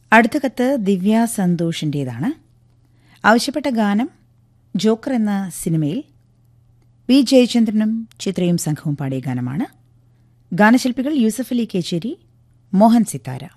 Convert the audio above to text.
അടുത്ത കത്ത് ദിവ്യ സന്തോഷിൻ്റേതാണ്. ആവശ്യപ്പെട്ട ഗാനം ജോക്കർ എന്ന സിനിമയിൽ വി ജയചന്ദ്രനും ചിത്രയും സംഘവും പാടിയ ഗാനമാണ്. ഗാനശില്പികൾ യൂസഫ് അലി കേച്ചേരി, മോഹൻ സിത്താര.